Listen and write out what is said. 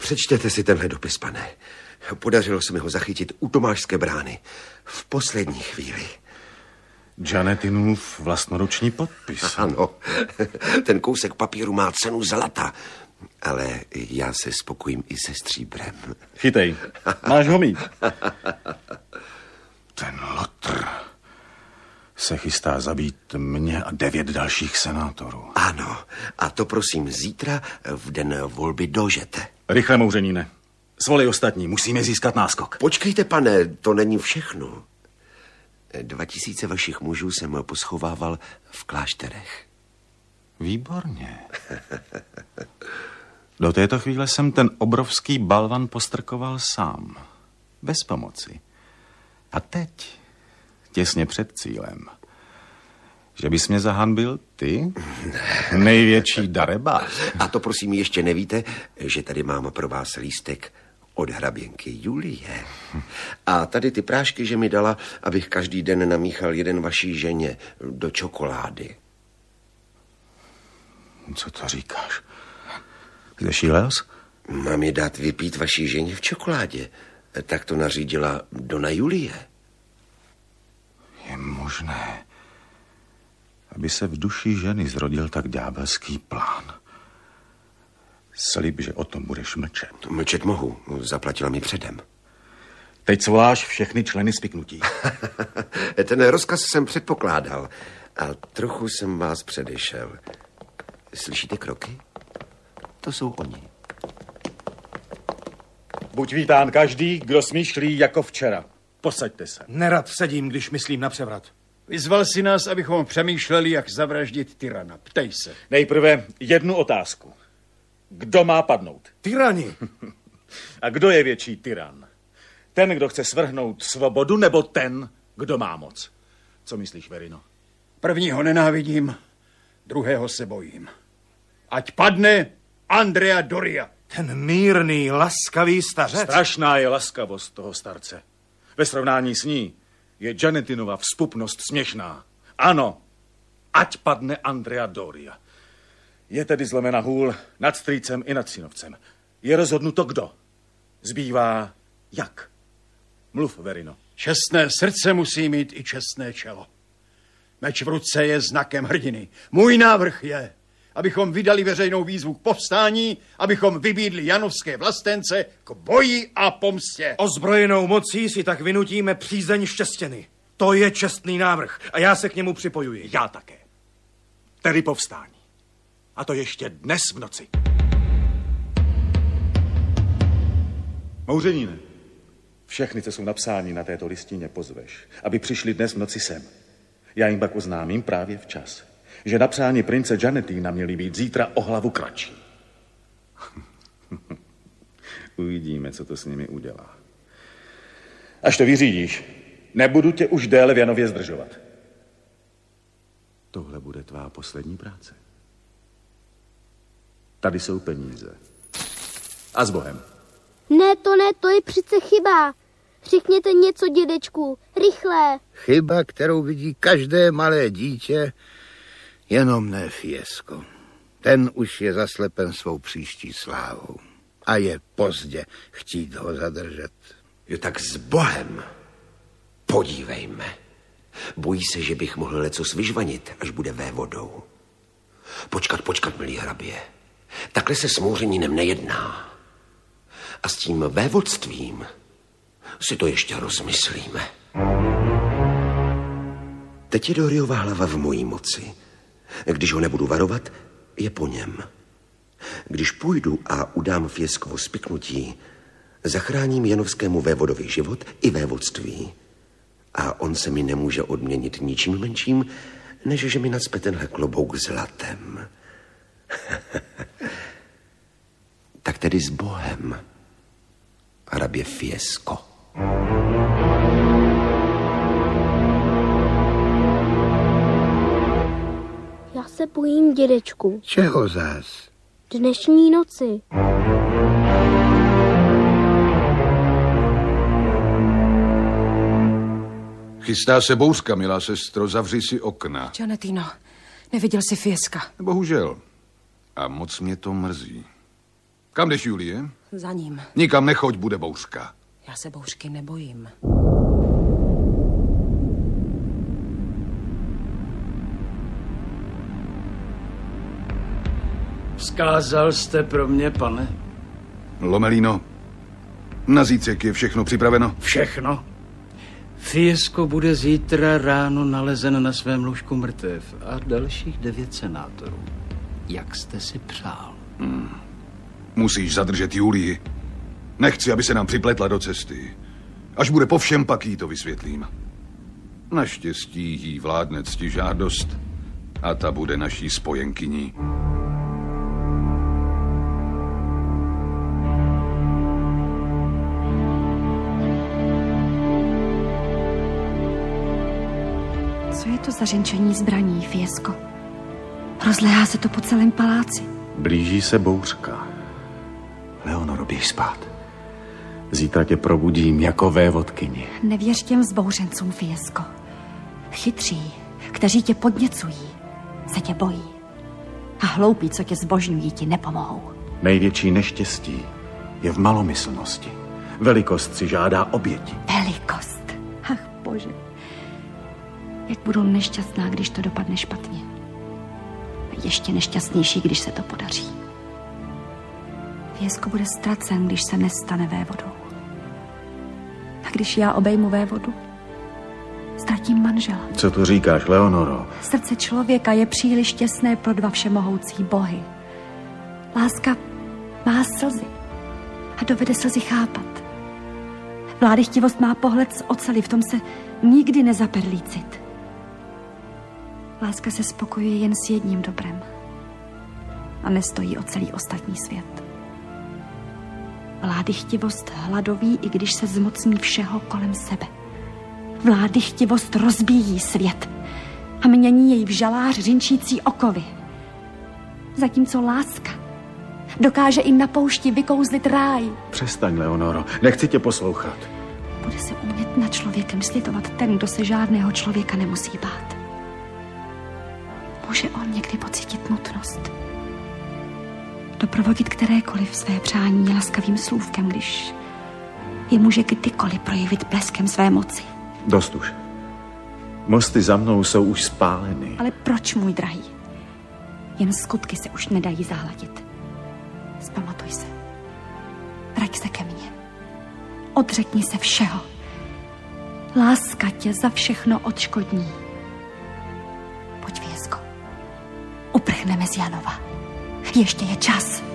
Přečtěte si tenhle dopis, pane. Podařilo se mi ho zachytit u Tomášské brány. V poslední chvíli. Janetinův vlastnoruční podpis. Ano, ten kousek papíru má cenu zlata. Ale já se spokojím i se stříbrem. Chytej, máš ho mít. Ten Lotr se chystá zabít mě a 9 dalších senátorů. Ano, a to prosím zítra v den volby dožete. Rychle, Mouřeníne. Svolej ostatní, musíme získat náskok. Počkejte, pane, to není všechno. 2000 vašich mužů jsem poschovával v klášterech. Výborně. Do této chvíle jsem ten obrovský balvan postrkoval sám. Bez pomoci. A teď, těsně před cílem, že bys mě zahanbil ty? Největší darebář. A to prosím ještě nevíte, že tady mám pro vás lístek od hraběnky Julie. A tady ty prášky, že mi dala, abych každý den namíchal jeden vaší ženě do čokolády. Co to říkáš? Zešílel jsi? Mám je dát vypít vaší ženě v čokoládě. Tak to nařídila dona Julie. Je možné, aby se v duši ženy zrodil tak ďábelský plán. Slib, že o tom budeš mlčet. Mlčet mohu, zaplatila mi předem. Teď svoláš všechny členy spiknutí. Ten rozkaz jsem předpokládal a trochu jsem vás předešel. Slyšíte kroky? To jsou oni. Buď vítán každý, kdo smýšlí jako včera. Posaďte se. Nerad sedím, když myslím na převrat. Vyzval si nás, abychom přemýšleli, jak zavraždit tyrana. Ptej se. Nejprve jednu otázku. Kdo má padnout? Tyrani. A kdo je větší tyran? Ten, kdo chce svrhnout svobodu, nebo ten, kdo má moc? Co myslíš, Verino? Prvního nenávidím, druhého se bojím. Ať padne Andrea Doria. Ten mírný, laskavý stařec. Strašná je laskavost toho starce. Ve srovnání s ní je Janetinova vzpupnost směšná. Ano, ať padne Andrea Doria. Je tedy zlomena hůl nad strýcem i nad synovcem. Je rozhodnuto kdo. Zbývá jak. Mluv, Verino. Čestné srdce musí mít i čestné čelo. Meč v ruce je znakem hrdiny. Můj návrh je, abychom vydali veřejnou výzvu k povstání, abychom vybídli janovské vlastence k boji a pomstě. Ozbrojenou mocí si tak vynutíme přízeň Štěstěny. To je čestný návrh a já se k němu připojuji. Já také. Tedy povstání. A to ještě dnes v noci. Mouřeníne, všechny, co jsou napsáni na této listině, pozveš, aby přišli dnes v noci sem. Já jim pak oznámím právě včas, že napsání prince Janetina měly být zítra o hlavu kratší. Uvidíme, co to s nimi udělá. Až to vyřídíš, nebudu tě už déle v Janově zdržovat. Tohle bude tvá poslední práce. Tady jsou peníze. A s Bohem. Ne, to je přece chyba. Řekněte něco, dědečku, rychle. Chyba, kterou vidí každé malé dítě, jenom ne Fiesco. Ten už je zaslepen svou příští slávou. A je pozdě chtít ho zadržet. Jo, tak s Bohem. Podívejme. Bojí se, že bych mohl lecos vyžvanit, až bude vévodou. Počkat, milý hrabě. Takhle se s Mouřeninem nejedná. A s tím vévodstvím si to ještě rozmyslíme. Teď je Doriova hlava v mojí moci. Když ho nebudu varovat, je po něm. Když půjdu a udám Fiescovo spiknutí, zachráním janovskému vévodovi život i vévodství. A on se mi nemůže odměnit ničím menším, než že mi nacpe tenhle klobouk zlatem. Tak tedy s Bohem, hrabě Fiesco. Já se bojím, dědečku. Čeho zás? Dnešní noci. Chystá se bouřka, milá sestro, zavři si okna. Janetino, neviděl jsi Fiesca? Bohužel. A moc mě to mrzí. Kam jdeš, Julie? Za ním. Nikam nechoď, bude bouřka. Já se bouřky nebojím. Vzkázal jste pro mě, pane? Lomelino, na zítřek je všechno připraveno? Všechno. Fiesco bude zítra ráno nalezen na svém lůžku mrtev a dalších 9 senátorů. Jak jste si přál? Musíš zadržet Julii. Nechci, aby se nám připletla do cesty. Až bude po všem, pak jí to vysvětlím. Naštěstí jí vládne ctižádost a ta bude naší spojenkyní. Co je to za řenčení zbraní, Fiesco? Rozléhá se to po celém paláci. Blíží se bouřka. Leonoro, běž spát. Zítra tě probudím jako vévodkyni. Nevěř těm vzbouřencům, Fiesco. Chytří, kteří tě podněcují, se tě bojí. A hloupí, co tě zbožňují, ti nepomohou. Největší neštěstí je v malomyslnosti. Velikost si žádá oběti. Velikost. Ach, Bože. Jak budu nešťastná, když to dopadne špatně. A ještě nešťastnější, když se to podaří. Fiesco bude ztracen, když se nestane vévodou. A když já obejmu vévodu, ztratím manžela. Co tu říkáš, Leonoro? Srdce člověka je příliš těsné pro dva všemohoucí bohy. Láska má slzy a dovede slzy chápat. Vládychtivost má pohled z oceli, v tom se nikdy nezaperlí cit. Láska se spokojuje jen s jedním dobrem a nestojí o celý ostatní svět. Vládychtivost hladoví, i když se zmocní všeho kolem sebe. Vládychtivost rozbíjí svět a mění jej v žalář řinčící okovy. Zatímco láska dokáže i na poušti vykouzlit ráj. Přestaň, Leonoro, nechci tě poslouchat. Bude se umět nad člověkem slitovat ten, kdo se žádného člověka nemusí bát. Může on někdy pocítit nutnost doprovodit kterékoliv své přání laskavým slůvkem, když je může kdykoliv projevit bleskem své moci. Dost už. Mosty za mnou jsou už spáleny. Ale proč, můj drahý? Jen skutky se už nedají zahladit. Vzpamatuj se. Vrať se ke mně. Odřekni se všeho. Láska tě za všechno odškodní. Pojď, Fiesco. Uprchneme z Janova. Ještě je čas.